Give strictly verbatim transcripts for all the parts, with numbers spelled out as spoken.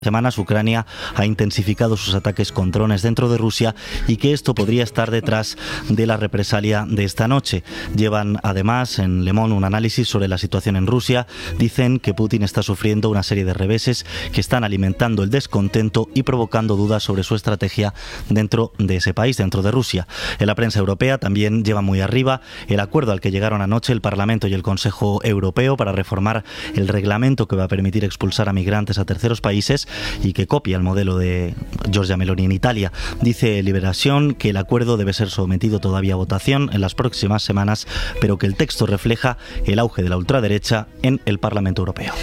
semanas Ucrania ha intensificado sus ataques con drones dentro de Rusia y que esto podría estar detrás de la represalia de esta noche. Llevan además en Le Monde un análisis sobre la situación en Rusia. Dicen que Putin está sufriendo una serie de reveses que están alimentando el descontento y provocando dudas sobre su estrategia dentro de ese país, dentro de Rusia. En la prensa europea también lleva muy arriba el acuerdo al que llegaron anoche el Parlamento y el Consejo Europeo para reformar el reglamento que va a permitir expulsar a migrantes a terceros países y que copia el modelo de Giorgia Meloni en Italia. Dice Liberación que el acuerdo debe ser sometido todavía a votación en las próximas semanas, pero que el texto refleja el auge de la ultraderecha en el Parlamento Europeo.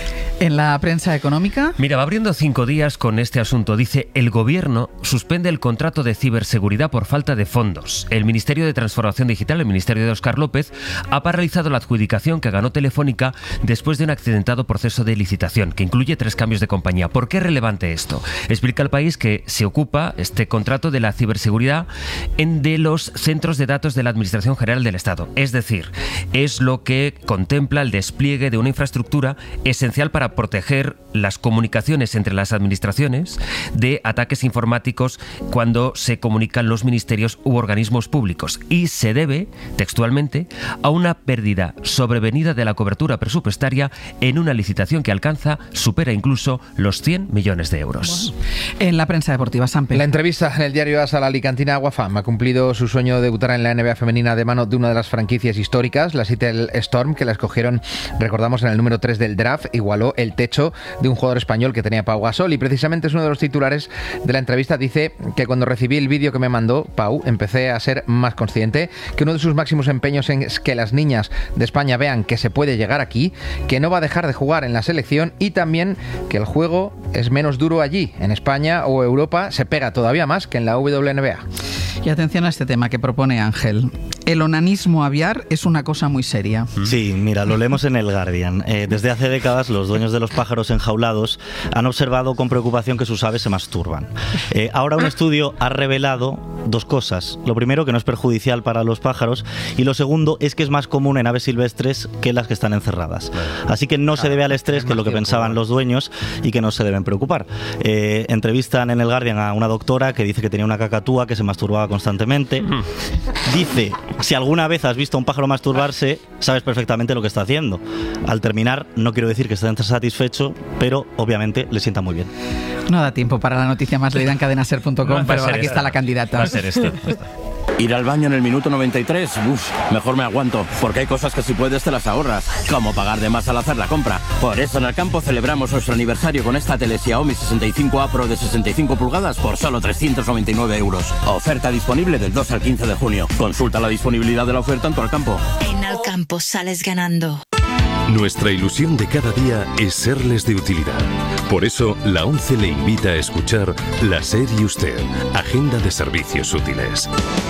En la prensa económica... Mira, va abriendo cinco días con este asunto. Dice, el gobierno suspende el contrato de ciberseguridad por falta de fondos. El Ministerio de Transformación Digital, el Ministerio de Óscar López, ha paralizado la adjudicación que ganó Telefónica después de un accidentado proceso de licitación, que incluye tres cambios de compañía. ¿Por qué es relevante esto? Explica el País que se ocupa este contrato de la ciberseguridad en de los centros de datos de la Administración General del Estado. Es decir, es lo que contempla el despliegue de una infraestructura esencial para proteger las comunicaciones entre las administraciones de ataques informáticos cuando se comunican los ministerios u organismos públicos, y se debe, textualmente, a una pérdida sobrevenida de la cobertura presupuestaria en una licitación que alcanza, supera incluso los cien millones de euros. Bueno, en la prensa deportiva, Sampe. La entrevista en el diario AS a la alicantina Aguafam ha cumplido su sueño de debutar en la N B A femenina de mano de una de las franquicias históricas, la Seattle Storm, que la escogieron, recordamos, en el número tres del draft, igualó el techo de un jugador español que tenía Pau Gasol, y precisamente es uno de los titulares de la entrevista. Dice que cuando recibí el vídeo que me mandó Pau, empecé a ser más consciente que uno de sus máximos empeños es que las niñas de España vean que se puede llegar aquí, que no va a dejar de jugar en la selección, y también que el juego es menos duro allí. En España o Europa se pega todavía más que en la W N B A. Y atención a este tema que propone Ángel. El onanismo aviar es una cosa muy seria. Sí, mira, lo leemos en el Guardian. Eh, desde hace décadas los dueños de los pájaros enjaulados han observado con preocupación que sus aves se masturban. Eh, ahora un estudio ha revelado dos cosas. Lo primero, que no es perjudicial para los pájaros, y lo segundo es que es más común en aves silvestres que las que están encerradas. Así que no se debe al estrés, que es lo que pensaban los dueños, y que no se deben preocupar. Eh, entrevistan en el Guardian a una doctora que dice que tenía una cacatúa que se masturbaba constantemente. Dice, si alguna vez has visto a un pájaro masturbarse, sabes perfectamente lo que está haciendo. Al terminar, no quiero decir que esté satisfecho, pero obviamente le sienta muy bien. No da tiempo para la noticia más leída en cadena ser punto com, no, pero aquí esta. está la candidata. Va a ser esto. Ir al baño en el minuto noventa y tres, uff, mejor me aguanto, porque hay cosas que si puedes te las ahorras, como pagar de más al hacer la compra. Por eso en Alcampo celebramos nuestro aniversario con esta tele Xiaomi sesenta y cinco A Pro de sesenta y cinco pulgadas por solo trescientos noventa y nueve euros. Oferta disponible del dos al quince de junio. Consulta la disponibilidad de la oferta en tu Alcampo. En Alcampo sales ganando. Nuestra ilusión de cada día es serles de utilidad. Por eso, la ONCE le invita a escuchar La SER y Usted, Agenda de Servicios Útiles.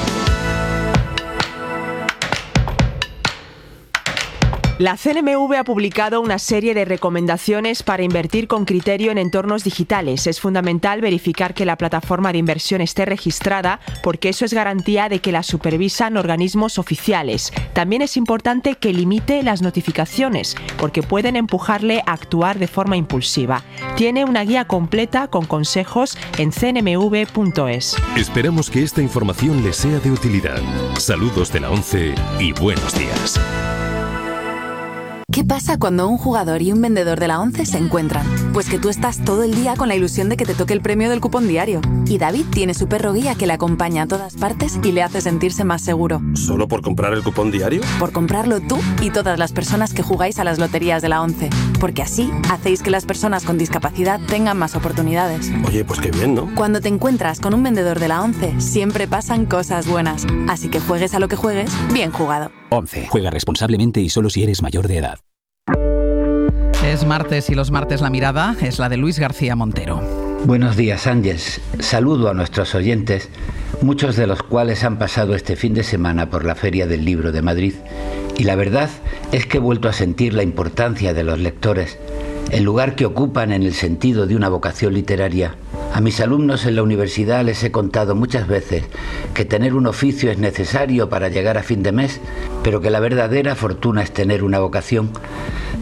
La C N M V ha publicado una serie de recomendaciones para invertir con criterio en entornos digitales. Es fundamental verificar que la plataforma de inversión esté registrada, porque eso es garantía de que la supervisan organismos oficiales. También es importante que limite las notificaciones, porque pueden empujarle a actuar de forma impulsiva. Tiene una guía completa con consejos en c n m v punto es. Esperamos que esta información les sea de utilidad. Saludos de la ONCE y buenos días. ¿Qué pasa cuando un jugador y un vendedor de la ONCE se encuentran? Pues que tú estás todo el día con la ilusión de que te toque el premio del cupón diario. Y David tiene su perro guía que le acompaña a todas partes y le hace sentirse más seguro. ¿Solo por comprar el cupón diario? Por comprarlo tú y todas las personas que jugáis a las loterías de la ONCE. Porque así hacéis que las personas con discapacidad tengan más oportunidades. Oye, pues qué bien, ¿no? Cuando te encuentras con un vendedor de la ONCE, siempre pasan cosas buenas. Así que juegues a lo que juegues, bien jugado. ONCE. Juega responsablemente y solo si eres mayor de edad. Es martes y los martes la mirada es la de Luis García Montero. Buenos días, Ángeles. Saludo a nuestros oyentes, muchos de los cuales han pasado este fin de semana por la Feria del Libro de Madrid. Y la verdad es que he vuelto a sentir la importancia de los lectores, el lugar que ocupan en el sentido de una vocación literaria. A mis alumnos en la universidad les he contado muchas veces que tener un oficio es necesario para llegar a fin de mes, pero que la verdadera fortuna es tener una vocación.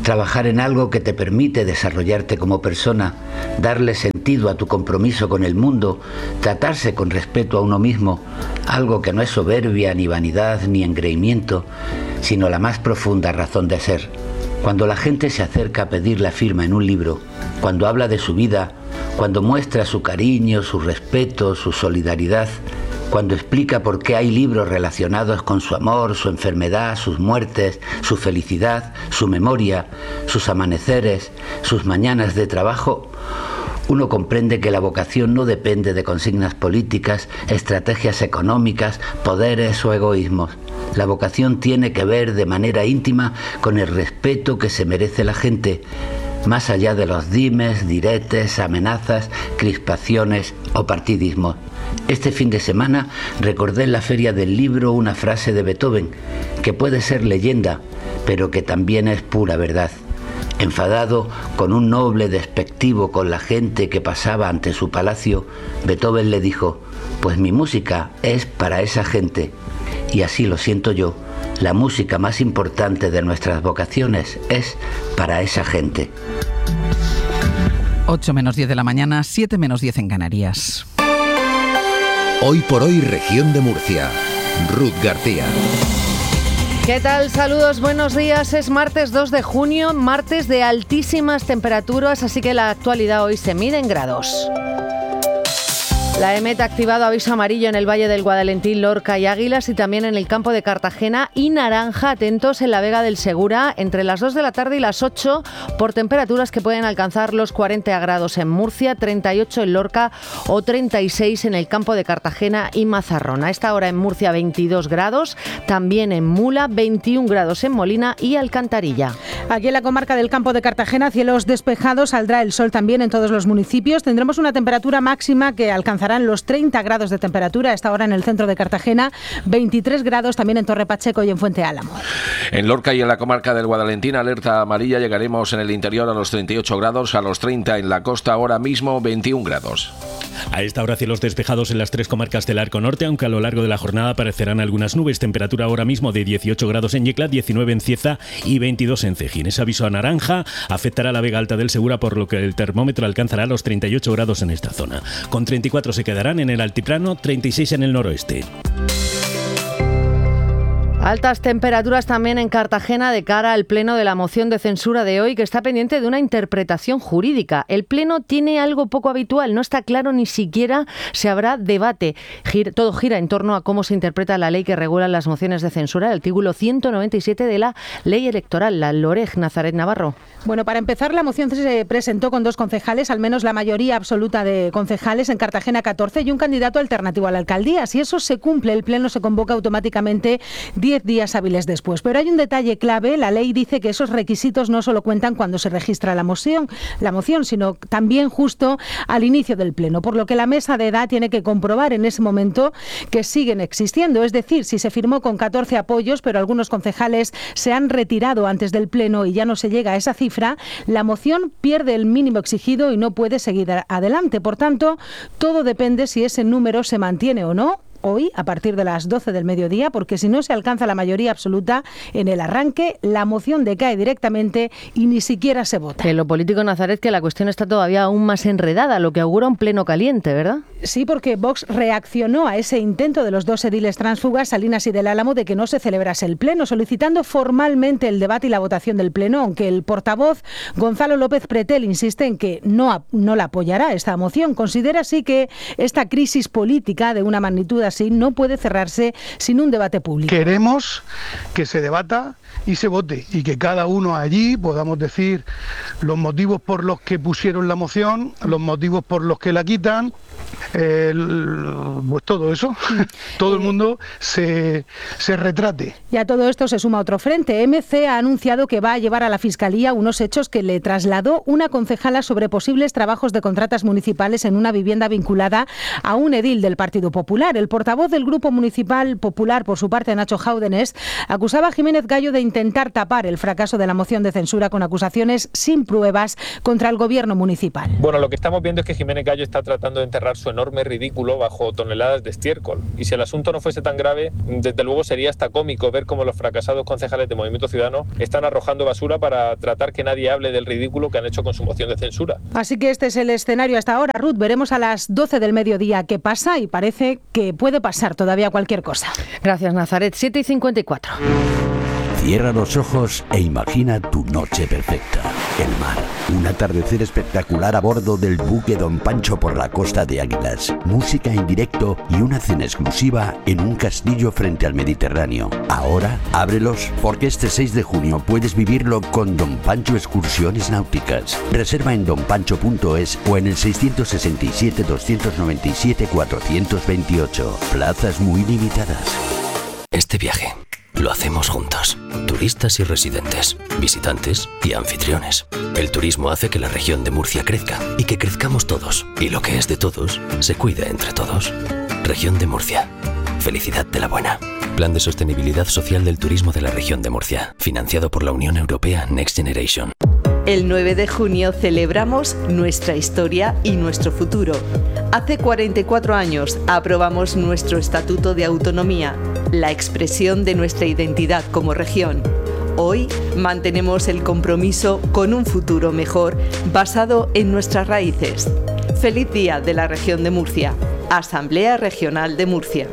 trabajar en algo que te permite desarrollarte como persona, darle sentido a tu compromiso con el mundo, tratarse con respeto a uno mismo, algo que no es soberbia, ni vanidad, ni engreimiento, sino la más profunda razón de ser. Cuando la gente se acerca a pedir la firma en un libro, cuando habla de su vida, cuando muestra su cariño, su respeto, su solidaridad, cuando explica por qué hay libros relacionados con su amor, su enfermedad, sus muertes, su felicidad, su memoria, sus amaneceres, sus mañanas de trabajo, uno comprende que la vocación no depende de consignas políticas, estrategias económicas, poderes o egoísmos. La vocación tiene que ver de manera íntima con el respeto que se merece la gente, más allá de los dimes, diretes, amenazas, crispaciones o partidismos. Este fin de semana recordé en la Feria del Libro una frase de Beethoven, que puede ser leyenda, pero que también es pura verdad. Enfadado, con un noble despectivo con la gente que pasaba ante su palacio, Beethoven le dijo: «Pues mi música es para esa gente». Y así lo siento yo, la música más importante de nuestras vocaciones es para esa gente. ocho menos diez de la mañana, siete menos diez en Canarias. Hoy por hoy, región de Murcia. Ruth García. ¿Qué tal? Saludos, buenos días. Es martes dos de junio, martes de altísimas temperaturas, así que la actualidad hoy se mide en grados. La EMET ha activado aviso amarillo en el Valle del Guadalentín, Lorca y Águilas y también en el campo de Cartagena y naranja, atentos en la Vega del Segura, entre las dos de la tarde y las ocho, por temperaturas que pueden alcanzar los cuarenta grados en Murcia, treinta y ocho en Lorca o treinta y seis en el campo de Cartagena y Mazarrón. A esta hora en Murcia veintidós grados, también en Mula, veintiún grados en Molina y Alcantarilla. Aquí en la comarca del campo de Cartagena, cielos despejados, saldrá el sol también en todos los municipios. Tendremos una temperatura máxima que alcanzará los treinta grados de temperatura a esta hora en el centro de Cartagena, veintitrés grados también en Torre Pacheco y en Fuente Álamo. En Lorca y en la comarca del Guadalentín, alerta amarilla, llegaremos en el interior a los treinta y ocho grados, a los treinta en la costa, ahora mismo veintiún grados. A esta hora cielos despejados en las tres comarcas del Arco Norte, aunque a lo largo de la jornada aparecerán algunas nubes. Temperatura ahora mismo de dieciocho grados en Yecla, diecinueve en Cieza y veintidós en Cejín. Ese aviso a naranja afectará a la Vega Alta del Segura, por lo que el termómetro alcanzará los treinta y ocho grados en esta zona. Con treinta y cuatro se quedarán en el altiplano, treinta y seis en el noroeste. Altas temperaturas también en Cartagena de cara al pleno de la moción de censura de hoy, que está pendiente de una interpretación jurídica. El pleno tiene algo poco habitual, no está claro ni siquiera si habrá debate. Gir, todo gira en torno a cómo se interpreta la ley que regula las mociones de censura, el artículo ciento noventa y siete de la ley electoral, la LOREG. Nazaret Navarro. Bueno, para empezar, la moción se presentó con dos concejales, al menos la mayoría absoluta de concejales, en Cartagena catorce, y un candidato alternativo a la alcaldía. Si eso se cumple, el pleno se convoca automáticamente diez días hábiles después. Pero hay un detalle clave. La ley dice que esos requisitos no solo cuentan cuando se registra la moción, la moción, sino también justo al inicio del pleno, por lo que la mesa de edad tiene que comprobar en ese momento que siguen existiendo. Es decir, si se firmó con catorce apoyos, pero algunos concejales se han retirado antes del pleno y ya no se llega a esa cifra, la moción pierde el mínimo exigido y no puede seguir adelante. Por tanto, todo depende si ese número se mantiene o no hoy a partir de las doce del mediodía, porque si no se alcanza la mayoría absoluta en el arranque, la moción decae directamente y ni siquiera se vota. En lo político, Nazaret, que la cuestión está todavía aún más enredada, lo que augura un pleno caliente, ¿verdad? Sí, porque Vox reaccionó a ese intento de los dos ediles tránsfugas, Salinas y del Álamo, de que no se celebrase el pleno, solicitando formalmente el debate y la votación del pleno, aunque el portavoz Gonzalo López Pretel insiste en que no, no la apoyará esta moción. Considera así que esta crisis política de una magnitud así no puede cerrarse sin un debate público. Queremos que se debata y se vote, y que cada uno allí podamos decir los motivos por los que pusieron la moción, los motivos por los que la quitan, eh, pues todo eso, todo el mundo se, se retrate. Y a todo esto se suma otro frente. M C ha anunciado que va a llevar a la Fiscalía unos hechos que le trasladó una concejala sobre posibles trabajos de contratas municipales en una vivienda vinculada a un edil del Partido Popular. El portavoz del Grupo Municipal Popular, por su parte, Nacho Jáudenes, acusaba a Jiménez Gallo de intentar tapar el fracaso de la moción de censura con acusaciones sin pruebas contra el gobierno municipal. Bueno, lo que estamos viendo es que Jiménez Gallo está tratando de enterrar su enorme ridículo bajo toneladas de estiércol. Y si el asunto no fuese tan grave, desde luego sería hasta cómico ver cómo los fracasados concejales de Movimiento Ciudadano están arrojando basura para tratar que nadie hable del ridículo que han hecho con su moción de censura. Así que este es el escenario hasta ahora. Ruth, veremos a las doce del mediodía qué pasa y parece que puede pasar todavía cualquier cosa. Gracias, Nazaret. siete y cincuenta y cuatro. Cierra los ojos e imagina tu noche perfecta. El mar, un atardecer espectacular a bordo del buque Don Pancho por la costa de Águilas, música en directo y una cena exclusiva en un castillo frente al Mediterráneo. Ahora, ábrelos porque este seis de junio puedes vivirlo con Don Pancho Excursiones Náuticas. Reserva en don pancho punto es o en el seiscientos sesenta y siete, doscientos noventa y siete, cuatrocientos veintiocho. Plazas muy limitadas. Este viaje lo hacemos juntos, turistas y residentes, visitantes y anfitriones. El turismo hace que la región de Murcia crezca y que crezcamos todos. Y lo que es de todos, se cuida entre todos. Región de Murcia. Felicidad de la buena. Plan de Sostenibilidad Social del Turismo de la Región de Murcia, financiado por la Unión Europea Next Generation. El nueve de junio celebramos nuestra historia y nuestro futuro. Hace cuarenta y cuatro años aprobamos nuestro Estatuto de Autonomía, la expresión de nuestra identidad como región. Hoy mantenemos el compromiso con un futuro mejor basado en nuestras raíces. Feliz Día de la Región de Murcia. Asamblea Regional de Murcia.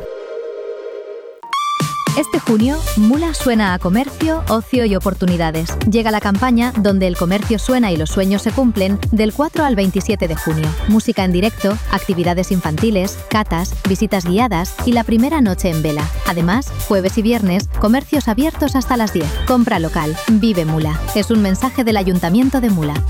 Este junio, Mula suena a comercio, ocio y oportunidades. Llega la campaña donde el comercio suena y los sueños se cumplen del cuatro al veintisiete de junio. Música en directo, actividades infantiles, catas, visitas guiadas y la primera noche en vela. Además, jueves y viernes, comercios abiertos hasta las diez. Compra local. Vive Mula. Es un mensaje del Ayuntamiento de Mula.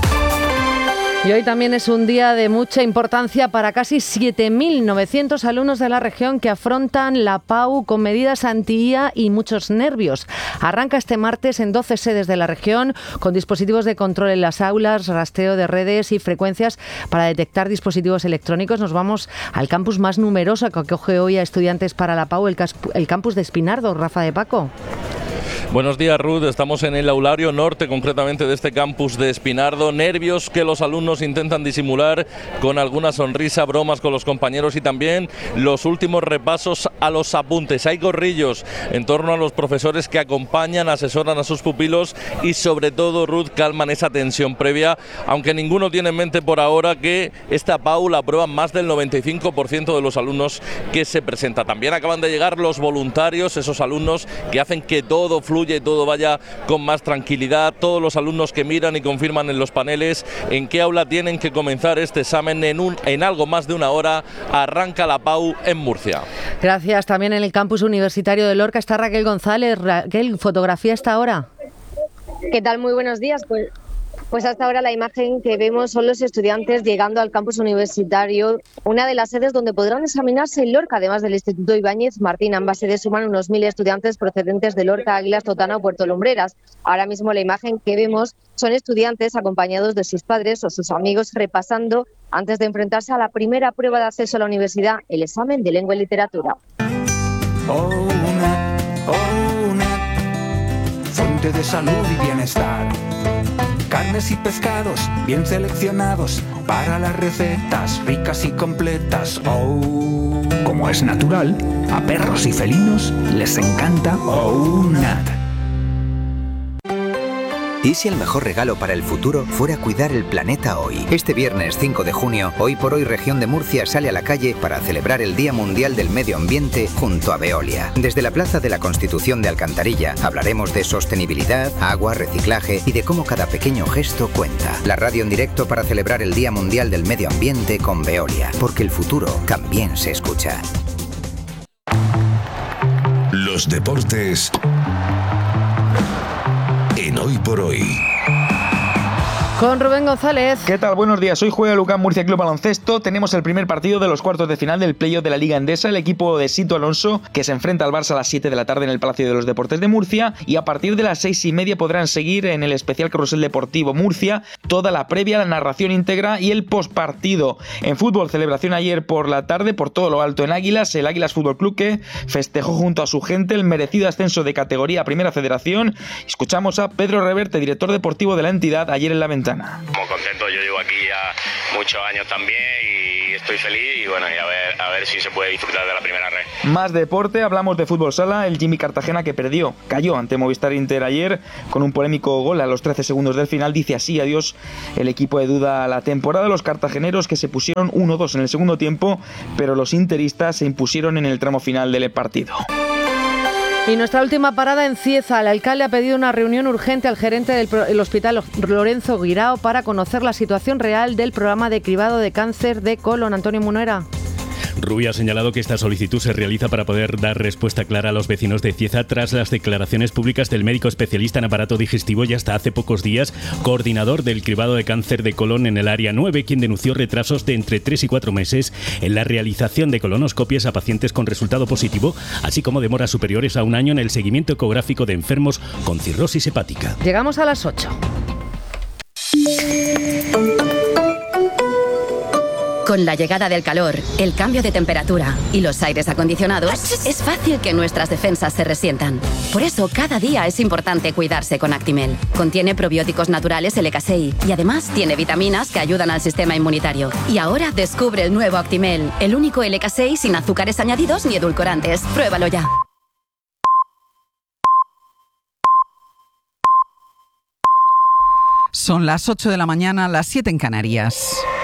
Y hoy también es un día de mucha importancia para casi siete mil novecientos alumnos de la región que afrontan la P A U con medidas anti-I A y muchos nervios. Arranca este martes en doce sedes de la región con dispositivos de control en las aulas, rastreo de redes y frecuencias para detectar dispositivos electrónicos. Nos vamos al campus más numeroso que acoge hoy a estudiantes para la P A U, el, el campus de Espinardo. Rafa de Paco. Buenos días, Ruth. Estamos en el aulario norte, concretamente de este campus de Espinardo. Nervios que los alumnos intentan disimular con alguna sonrisa, bromas con los compañeros y también los últimos repasos a los apuntes. Hay gorrillos en torno a los profesores que acompañan, asesoran a sus pupilos y sobre todo, Ruth, calman esa tensión previa, aunque ninguno tiene en mente por ahora que esta P A U la aprueban más del noventa y cinco por ciento de los alumnos que se presentan. También acaban de llegar los voluntarios, esos alumnos que hacen que todo fluya y todo vaya con más tranquilidad. Todos los alumnos que miran y confirman en los paneles en qué aula tienen que comenzar este examen. En, un, en algo más de una hora arranca la P A U en Murcia. Gracias. También en el campus universitario de Lorca está Raquel González. Raquel, fotografía hasta ahora. ¿Qué tal? Muy buenos días. Pues Pues hasta ahora la imagen que vemos son los estudiantes llegando al campus universitario, una de las sedes donde podrán examinarse en Lorca, además del Instituto Ibáñez Martín. Ambas sedes suman unos mil estudiantes procedentes de Lorca, Águilas, Totana o Puerto Lumbreras. Ahora mismo la imagen que vemos son estudiantes acompañados de sus padres o sus amigos repasando antes de enfrentarse a la primera prueba de acceso a la universidad, el examen de lengua y literatura. Oh, una, oh, una fuente de salud y bienestar. Carnes y pescados bien seleccionados para las recetas ricas y completas. Oh, como es natural, a perros y felinos les encanta Oh Nat. ¿Y si el mejor regalo para el futuro fuera cuidar el planeta hoy? Este viernes cinco de junio, Hoy por Hoy Región de Murcia sale a la calle para celebrar el Día Mundial del Medio Ambiente junto a Veolia. Desde la Plaza de la Constitución de Alcantarilla hablaremos de sostenibilidad, agua, reciclaje y de cómo cada pequeño gesto cuenta. La radio en directo para celebrar el Día Mundial del Medio Ambiente con Veolia, porque el futuro también se escucha. Los deportes en Hoy por Hoy. Con Rubén González. ¿Qué tal? Buenos días. Hoy juega Lucán Murcia Club Baloncesto. Tenemos el primer partido de los cuartos de final del playoff de la Liga Endesa. El equipo de Sito Alonso, que se enfrenta al Barça a las siete de la tarde en el Palacio de los Deportes de Murcia. Y a partir de las seis y media podrán seguir en el especial Carrusel Deportivo Murcia toda la previa, la narración íntegra y el postpartido. En fútbol, celebración ayer por la tarde por todo lo alto en Águilas. El Águilas Fútbol Club que festejó junto a su gente el merecido ascenso de categoría a Primera Federación. Escuchamos a Pedro Reverte, director deportivo de la entidad, ayer en la ventana. Muy contento, yo llevo aquí ya muchos años también y estoy feliz y bueno, y a ver, a ver si se puede disfrutar de la primera red. Más deporte, hablamos de fútbol sala, el Jimmy Cartagena que perdió, cayó ante Movistar Inter ayer con un polémico gol a los trece segundos del final, dice así adiós el equipo de duda a la temporada, los cartageneros que se pusieron uno dos en el segundo tiempo, pero los interistas se impusieron en el tramo final del partido. Y nuestra última parada en Cieza. El alcalde ha pedido una reunión urgente al gerente del pro- el hospital Lorenzo Guirao para conocer la situación real del programa de cribado de cáncer de colon. Antonio Munera. Rubio ha señalado que esta solicitud se realiza para poder dar respuesta clara a los vecinos de Cieza tras las declaraciones públicas del médico especialista en aparato digestivo y hasta hace pocos días coordinador del cribado de cáncer de colon en el área nueve, quien denunció retrasos de entre tres y cuatro meses en la realización de colonoscopias a pacientes con resultado positivo, así como demoras superiores a un año en el seguimiento ecográfico de enfermos con cirrosis hepática. Llegamos a las ocho. Con la llegada del calor, el cambio de temperatura y los aires acondicionados, es fácil que nuestras defensas se resientan. Por eso, cada día es importante cuidarse con Actimel. Contiene probióticos naturales L K S I y además tiene vitaminas que ayudan al sistema inmunitario. Y ahora descubre el nuevo Actimel, el único L K S I sin azúcares añadidos ni edulcorantes. Pruébalo ya. Son las ocho de la mañana, las siete en Canarias.